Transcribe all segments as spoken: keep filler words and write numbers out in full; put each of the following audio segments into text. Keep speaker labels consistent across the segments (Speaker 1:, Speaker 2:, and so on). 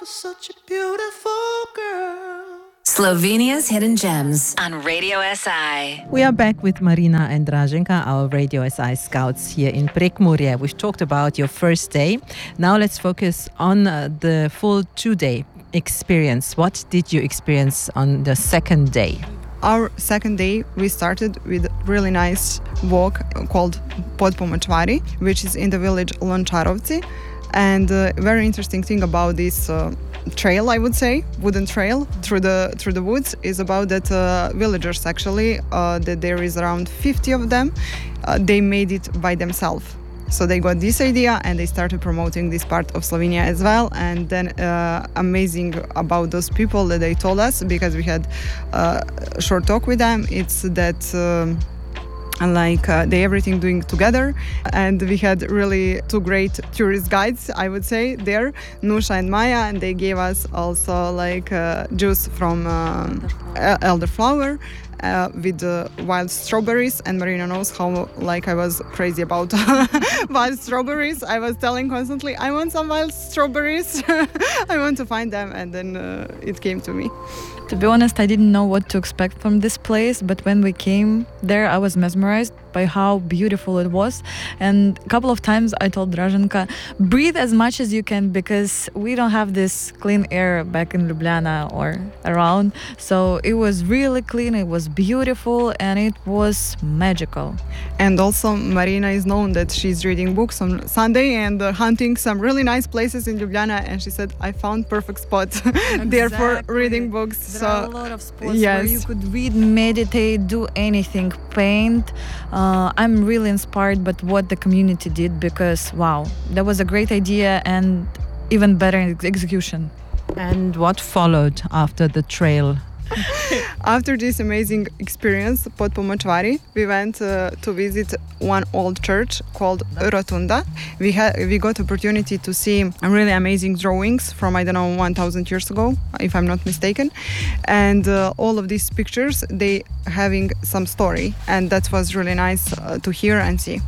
Speaker 1: such a beautiful girl.
Speaker 2: Slovenia's Hidden Gems on Radio S I.
Speaker 3: We are back with Marina and Draženka, our Radio S I scouts here in Prekmurje. We've talked about your first day. Now let's focus on uh, the full two-day experience. What did you experience on the second day?
Speaker 4: Our second day, we started with a really nice walk called Podpomočvari, which is in the village Lončarovci. And a uh, very interesting thing about this uh, trail, I would say, wooden trail through the through the woods, is about that uh, villagers actually, uh, that there is around fifty of them, uh, they made it by themselves. So they got this idea and they started promoting this part of Slovenia as well. And then uh, amazing about those people that they told us, because we had uh, a short talk with them, it's that um, like uh, they everything doing together, and we had really two great tourist guides, I would say, there, Nusha and Maya, and they gave us also like uh, juice from uh, elderflower uh, with uh, wild strawberries. And Marina knows how like I was crazy about wild strawberries. I was telling constantly, I want some wild strawberries. I want to find them, and then uh, it came to me.
Speaker 5: To be honest, I didn't know what to expect from this place, but when we came there, I was mesmerized by how beautiful it was. And a couple of times I told Draženka, breathe as much as you can, because we don't have this clean air back in Ljubljana or around. So it was really clean, it was beautiful, and it was magical.
Speaker 4: And also Marina is known that she's reading books on Sunday and uh, hunting some really nice places in Ljubljana, and she said, I found perfect spot there for reading books.
Speaker 5: There
Speaker 4: so
Speaker 5: are a lot of spots
Speaker 4: yes.
Speaker 5: where you could read, meditate, do anything, paint. Uh, I'm really inspired by what the community did, because wow, that was a great idea and even better ex- execution.
Speaker 3: And what followed after the trail?
Speaker 4: After this amazing experience, Podpomočvari, we went uh, to visit one old church called Rotunda. We had we got opportunity to see really amazing drawings from, I don't know, one thousand years ago, if I'm not mistaken. And uh, all of these pictures, they having some story, and that was really nice uh, to hear and see.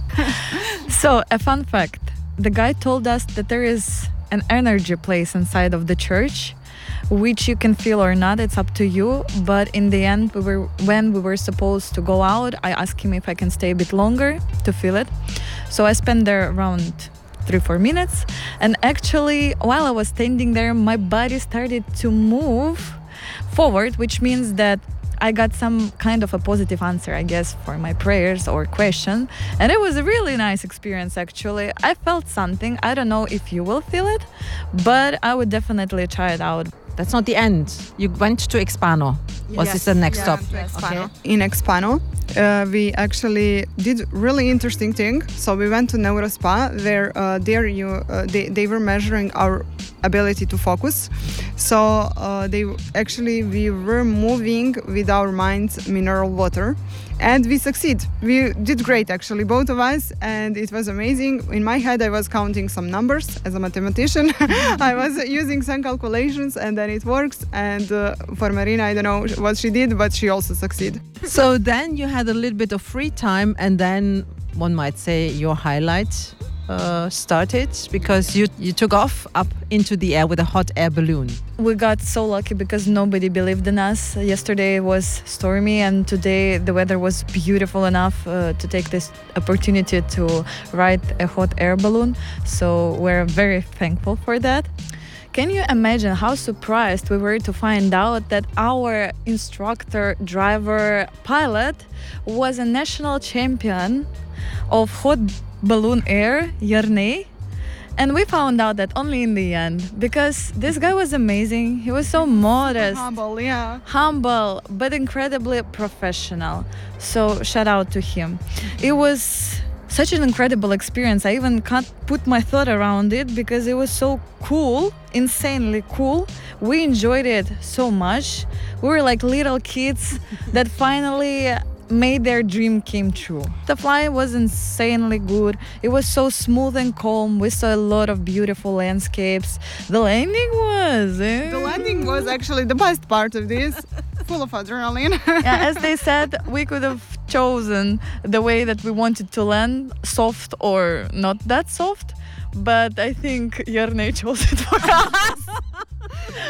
Speaker 5: So, a fun fact. The guy told us that there is an energy place inside of the church, which you can feel or not, it's up to you. But in the end, we were when we were supposed to go out, I asked him if I can stay a bit longer to feel it. So I spent there around three, four minutes. And actually, while I was standing there, my body started to move forward, which means that I got some kind of a positive answer, I guess, for my prayers or question. And it was a really nice experience, actually. I felt something. I don't know if you will feel it, but I would definitely try it out.
Speaker 3: That's not the end. You went to Expano. Was
Speaker 4: Yes.
Speaker 3: this the next
Speaker 4: Yeah,
Speaker 3: stop?
Speaker 4: to Expano.
Speaker 3: Okay.
Speaker 4: In Expano, uh, we actually did really interesting thing. So we went to Neurospa, where uh, there you uh, they they were measuring our ability to focus. So uh, they actually we were moving with our minds mineral water, and we succeed. We did great, actually, both of us, and it was amazing. In my head, I was counting some numbers as a mathematician. I was using some calculations, and then it works. And uh, for Marina, I don't know what she did, but she also succeeded.
Speaker 3: So then you had a little bit of free time, and then one might say your highlight uh, started, because you you took off up into the air with a hot air balloon.
Speaker 5: We got so lucky because nobody believed in us. Yesterday was stormy, and today the weather was beautiful enough uh, to take this opportunity to ride a hot air balloon. So we're very thankful for that. Can you imagine how surprised we were to find out that our instructor, driver, pilot was a national champion of hot balloon air, Jernej? And we found out that only in the end, because this guy was amazing. He was so modest,
Speaker 4: Humble, yeah.
Speaker 5: humble, but incredibly professional. So shout out to him. It was such an incredible experience. I even can't put my thought around it, because it was so cool, insanely cool. We enjoyed it so much. We were like little kids that finally made their dream came true. The flight was insanely good. It was so smooth and calm. We saw a lot of beautiful landscapes. The landing was... Eh?
Speaker 4: The landing was actually the best part of this. Full of adrenaline.
Speaker 5: Yeah, as they said, we could have chosen the way that we wanted to land, soft or not that soft. But I think Jernej chose it for us.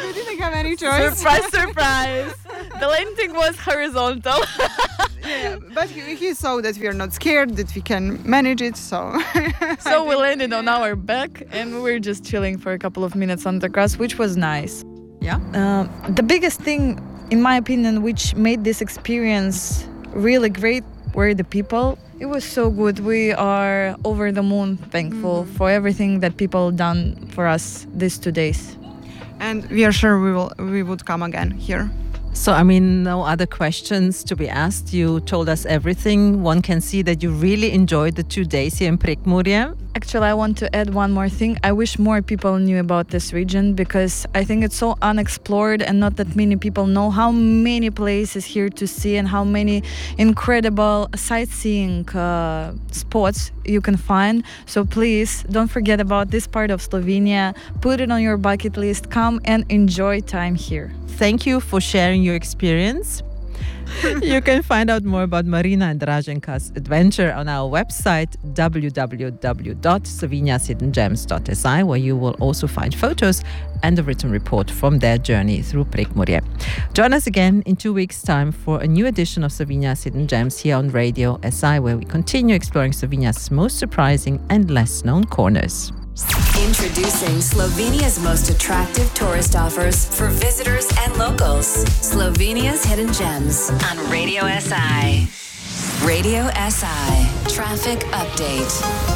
Speaker 4: We didn't have any choice.
Speaker 5: Surprise, surprise. The landing was horizontal.
Speaker 4: Yeah, but he, he saw that we are not scared, that we can manage it, so...
Speaker 5: So we landed on our back and we were just chilling for a couple of minutes on the grass, which was nice.
Speaker 3: Yeah.
Speaker 5: Uh, the biggest thing, in my opinion, which made this experience really great were the people. It was so good. We are over the moon thankful mm-hmm. for everything that people done for us these two days.
Speaker 4: And we are sure we will we would come again here.
Speaker 3: So, I mean, no other questions to be asked. You told us everything. One can see that you really enjoyed the two days here in Prekmurje.
Speaker 5: Actually, I want to add one more thing. I wish more people knew about this region because I think it's so unexplored and not that many people know how many places here to see and how many incredible sightseeing uh, spots you can find. So please don't forget about this part of Slovenia. Put it on your bucket list. Come and enjoy time here.
Speaker 3: Thank you for sharing your experience. You can find out more about Marina and Draženka's adventure on our website w w w dot slovenias hidden gems dot s i, where you will also find photos and a written report from their journey through Prekmurje. Join us again in two weeks' time for a new edition of Slovenia's Hidden Gems here on Radio S I, where we continue exploring Slovenia's most surprising and less known corners.
Speaker 2: Introducing Slovenia's most attractive tourist offers for visitors and locals. Slovenia's Hidden Gems on Radio S I. Radio S I. Traffic update.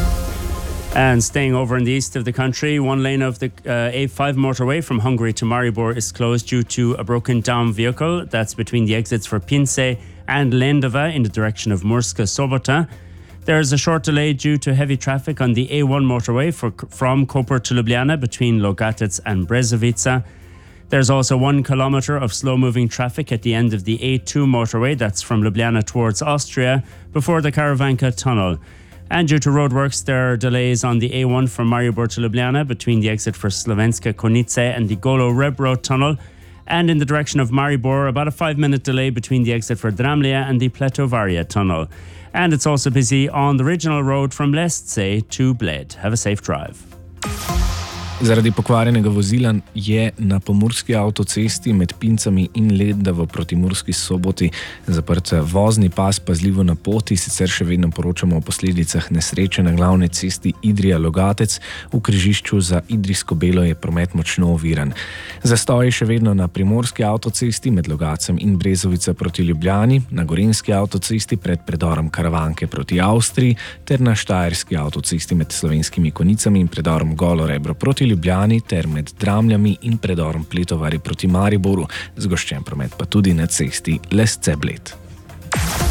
Speaker 6: And staying over in the east of the country, one lane of the uh, A five motorway from Hungary to Maribor is closed due to a broken down vehicle. That's between the exits for Pince and Lendava in the direction of Murska Sobota. There is a short delay due to heavy traffic on the A one motorway for, from Koper to Ljubljana between Logatec and Brezovica. There's also one kilometre of slow-moving traffic at the end of the A two motorway, that's from Ljubljana towards Austria, before the Karavanka tunnel. And due to roadworks, there are delays on the A one from Maribor to Ljubljana between the exit for Slovenska Konjice and the Golo Rebro tunnel. And in the direction of Maribor, about a five-minute delay between the exit for Dramlje and the Pletovaria tunnel. And it's also busy on the regional road from Lesce to Bled. Have a safe drive.
Speaker 7: Zaradi pokvarjenega vozila je na pomurski avtocesti med Pincami in Lendavo proti Murski Soboti zaprt vozni pas, pazljivo na poti, sicer še vedno poročamo o posledicah nesreče na glavni cesti Idrija-Logatec. V križišču za Idrijsko Belo je promet močno oviran. Zastoj je še vedno na primorski avtocesti med Logacem in Brezovica proti Ljubljani, na gorenjski avtocesti pred predorom Karavanke proti Avstriji ter na štajerski avtocesti med Slovenskimi Konjicami in predorom Golo Rebro proti Ljubljani ter med Dramljami in predorom Pletovari proti Mariboru, zgoščen promet pa tudi na cesti Lesce-Bled.